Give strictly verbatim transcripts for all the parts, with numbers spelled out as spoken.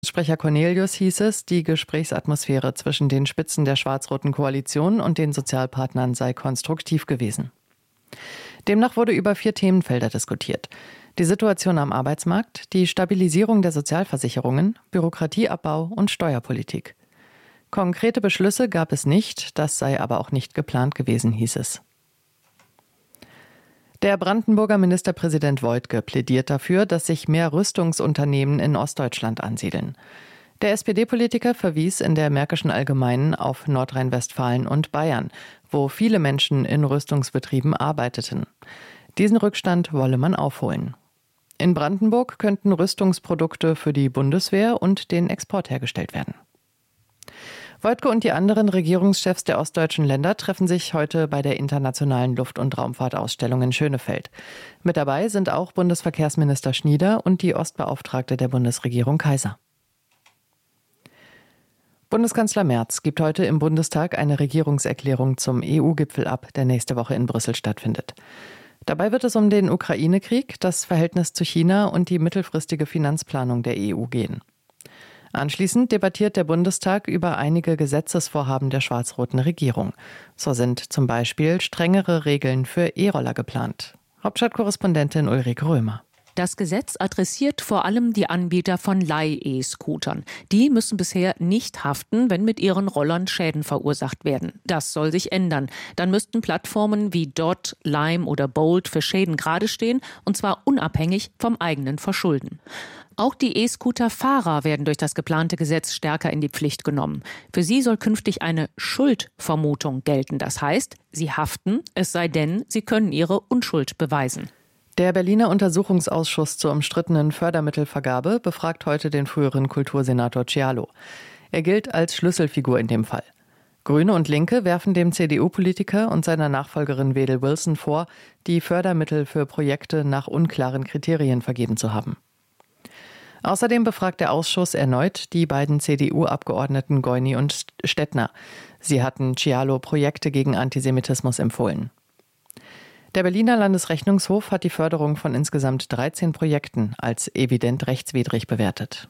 Sprecher Cornelius hieß es, die Gesprächsatmosphäre zwischen den Spitzen der schwarz-roten Koalition und den Sozialpartnern sei konstruktiv gewesen. Demnach wurde über vier Themenfelder diskutiert. Die Situation am Arbeitsmarkt, die Stabilisierung der Sozialversicherungen, Bürokratieabbau und Steuerpolitik. Konkrete Beschlüsse gab es nicht, das sei aber auch nicht geplant gewesen, hieß es. Der Brandenburger Ministerpräsident Woidke plädiert dafür, dass sich mehr Rüstungsunternehmen in Ostdeutschland ansiedeln. Der S P D-Politiker verwies in der Märkischen Allgemeinen auf Nordrhein-Westfalen und Bayern, wo viele Menschen in Rüstungsbetrieben arbeiteten. Diesen Rückstand wolle man aufholen. In Brandenburg könnten Rüstungsprodukte für die Bundeswehr und den Export hergestellt werden. Woidke und die anderen Regierungschefs der ostdeutschen Länder treffen sich heute bei der Internationalen Luft- und Raumfahrtausstellung in Schönefeld. Mit dabei sind auch Bundesverkehrsminister Schnieder und die Ostbeauftragte der Bundesregierung Kaiser. Bundeskanzler Merz gibt heute im Bundestag eine Regierungserklärung zum E U-Gipfel ab, der nächste Woche in Brüssel stattfindet. Dabei wird es um den Ukraine-Krieg, das Verhältnis zu China und die mittelfristige Finanzplanung der E U gehen. Anschließend debattiert der Bundestag über einige Gesetzesvorhaben der schwarz-roten Regierung. So sind zum Beispiel strengere Regeln für E-Roller geplant. Hauptstadtkorrespondentin Ulrike Römer. Das Gesetz adressiert vor allem die Anbieter von Leih-E-Scootern. Die müssen bisher nicht haften, wenn mit ihren Rollern Schäden verursacht werden. Das soll sich ändern. Dann müssten Plattformen wie Dot, Lime oder Bolt für Schäden gerade stehen, und zwar unabhängig vom eigenen Verschulden. Auch die E-Scooter-Fahrer werden durch das geplante Gesetz stärker in die Pflicht genommen. Für sie soll künftig eine Schuldvermutung gelten. Das heißt, sie haften, es sei denn, sie können ihre Unschuld beweisen. Der Berliner Untersuchungsausschuss zur umstrittenen Fördermittelvergabe befragt heute den früheren Kultursenator Cialo. Er gilt als Schlüsselfigur in dem Fall. Grüne und Linke werfen dem C D U-Politiker und seiner Nachfolgerin Wedel Wilson vor, die Fördermittel für Projekte nach unklaren Kriterien vergeben zu haben. Außerdem befragt der Ausschuss erneut die beiden C D U-Abgeordneten Goini und Stettner. Sie hatten Cialo Projekte gegen Antisemitismus empfohlen. Der Berliner Landesrechnungshof hat die Förderung von insgesamt dreizehn Projekten als evident rechtswidrig bewertet.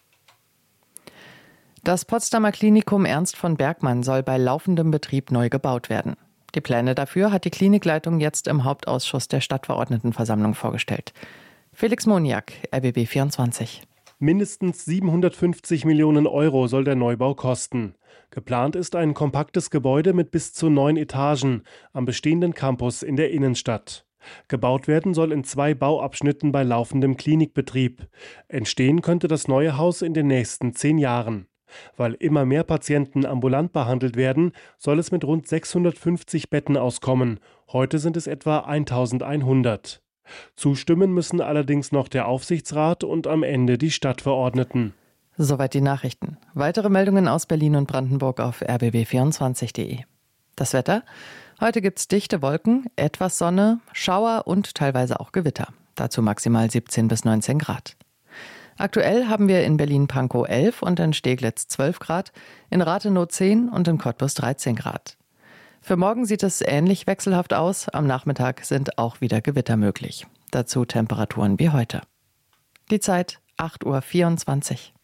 Das Potsdamer Klinikum Ernst von Bergmann soll bei laufendem Betrieb neu gebaut werden. Die Pläne dafür hat die Klinikleitung jetzt im Hauptausschuss der Stadtverordnetenversammlung vorgestellt. Felix Moniak, R B B vierundzwanzig. Mindestens siebenhundertfünfzig Millionen Euro soll der Neubau kosten. Geplant ist ein kompaktes Gebäude mit bis zu neun Etagen am bestehenden Campus in der Innenstadt. Gebaut werden soll in zwei Bauabschnitten bei laufendem Klinikbetrieb. Entstehen könnte das neue Haus in den nächsten zehn Jahren. Weil immer mehr Patienten ambulant behandelt werden, soll es mit rund sechshundertfünfzig Betten auskommen. Heute sind es etwa eintausendeinhundert. Zustimmen müssen allerdings noch der Aufsichtsrat und am Ende die Stadtverordneten. Soweit die Nachrichten. Weitere Meldungen aus Berlin und Brandenburg auf r b b vierundzwanzig punkt de. Das Wetter? Heute gibt's dichte Wolken, etwas Sonne, Schauer und teilweise auch Gewitter. Dazu maximal siebzehn bis neunzehn Grad. Aktuell haben wir in Berlin-Pankow elf und in Steglitz zwölf Grad, in Rathenow zehn und in Cottbus dreizehn Grad. Für morgen sieht es ähnlich wechselhaft aus. Am Nachmittag sind auch wieder Gewitter möglich. Dazu Temperaturen wie heute. Die Zeit acht Uhr vierundzwanzig.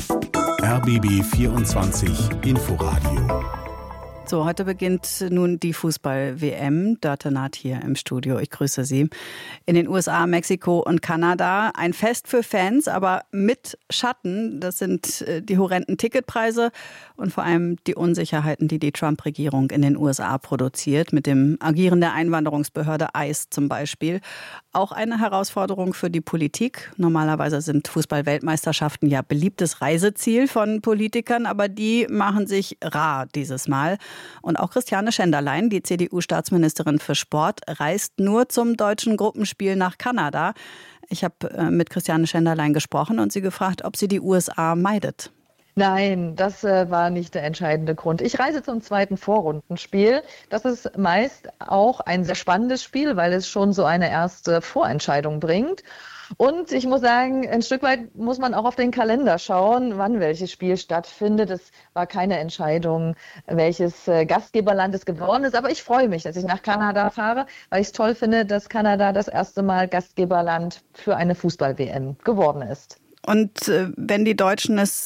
R B B vierundzwanzig Inforadio. So, heute beginnt nun die Fußball-W M. Dörte Naht hier im Studio. Ich grüße Sie. In den U S A, Mexiko und Kanada. Ein Fest für Fans, aber mit Schatten. Das sind die horrenden Ticketpreise und vor allem die Unsicherheiten, die die Trump-Regierung in den U S A produziert. Mit dem Agieren der Einwanderungsbehörde ICE zum Beispiel. Auch eine Herausforderung für die Politik. Normalerweise sind Fußball-Weltmeisterschaften ja beliebtes Reiseziel von Politikern, aber die machen sich rar dieses Mal. Und auch Christiane Schenderlein, die C D U-Staatsministerin für Sport, reist nur zum deutschen Gruppenspiel nach Kanada. Ich habe mit Christiane Schenderlein gesprochen und sie gefragt, ob sie die U S A meidet. Nein, das äh, war nicht der entscheidende Grund. Ich reise zum zweiten Vorrundenspiel. Das ist meist auch ein sehr spannendes Spiel, weil es schon so eine erste Vorentscheidung bringt. Und ich muss sagen, ein Stück weit muss man auch auf den Kalender schauen, wann welches Spiel stattfindet. Es war keine Entscheidung, welches Gastgeberland es geworden ist. Aber ich freue mich, dass ich nach Kanada fahre, weil ich es toll finde, dass Kanada das erste Mal Gastgeberland für eine Fußball-W M geworden ist. Und äh, wenn die Deutschen es